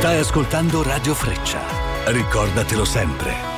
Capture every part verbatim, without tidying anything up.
Stai ascoltando Radio Freccia. Ricordatelo sempre.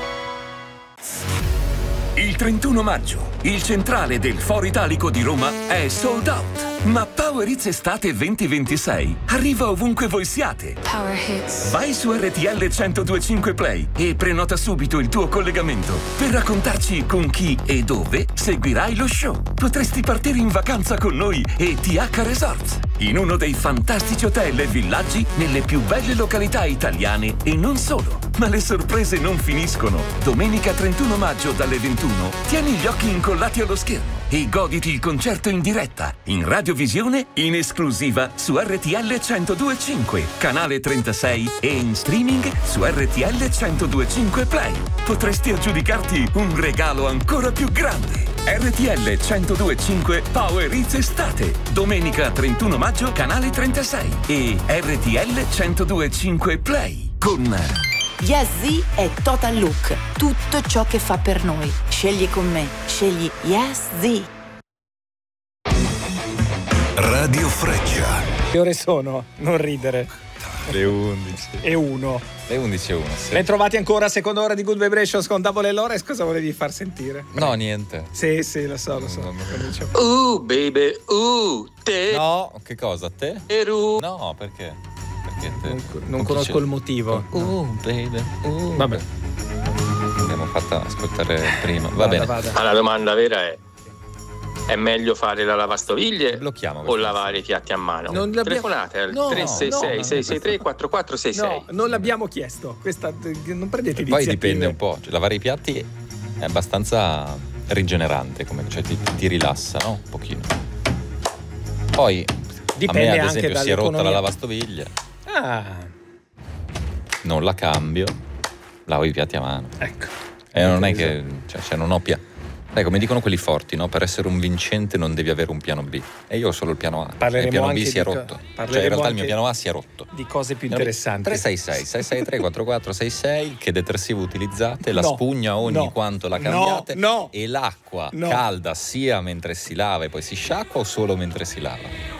Il trentuno maggio, il centrale del Foro Italico di Roma è sold out. Ma Power Hits Estate venti ventisei arriva ovunque voi siate. Power Hits. Vai su R T L centodue e cinque Play e prenota subito il tuo collegamento per raccontarci con chi e dove seguirai lo show. Potresti partire in vacanza con noi e T H Resorts, in uno dei fantastici hotel e villaggi nelle più belle località italiane e non solo. Ma le sorprese non finiscono. Domenica trentuno maggio dalle ventuno tieni gli occhi incollati allo schermo e goditi il concerto in diretta, in radiovisione, in esclusiva su R T L centodue e cinque, canale trentasei e in streaming su R T L centodue e cinque Play. Potresti aggiudicarti un regalo ancora più grande. R T L centodue e cinque Power Hits Estate, domenica trentuno maggio, canale trentasei e R T L centodue e cinque Play con Yes Z è Total Look, tutto ciò che fa per noi. Scegli con me, scegli Yes Z. Radio Freccia. Che ore sono? Non ridere. Le undici E uno. Le undici e uno, sì. Ben trovati ancora, seconda ora di Good Vibrations con Double Lores. Cosa volevi far sentire? No, niente. Sì, sì, lo so, lo so. No, no, Uh, baby, uh, te. No, che cosa? Te? Eru. No, perché? Perché te? Non, non Con chi conosco c'è? il motivo. Uh, baby. Uh. Vabbè. L'abbiamo fatta ascoltare prima. Va Vada, bene. vada. Ma la domanda vera è: è meglio fare la lavastoviglie Blocchiamo o questo. lavare i piatti a mano? Non l'abbiamo- Telefonate al No, tre sei sei no, sei sei tre quattro quattro sei sei. No, non l'abbiamo chiesto. Questa, non prendete iniziative. Poi dipende un po'. Cioè, lavare i piatti è abbastanza rigenerante, come, cioè ti, ti rilassa, no? Un pochino. Poi Dipende a me, ad anche esempio, si è rotta dall'economia. la lavastoviglie, Ah, non la cambio, lavo i piatti a mano. ecco. E non è che, cioè, cioè non ho piano. Dai, come dicono quelli forti, no? Per essere un vincente non devi avere un piano B. E io ho solo il piano A. Parleremo e il piano B anche si è di co- rotto. Cioè, in parleremo realtà il mio anche piano A si è rotto. Di cose più interessanti. tre sei sei sei sei tre quattro quattro sei sei, che detersivo utilizzate, la No, spugna ogni no, quanto la no, cambiate, no, e l'acqua no. calda sia mentre si lava e poi si sciacqua o solo mentre si lava?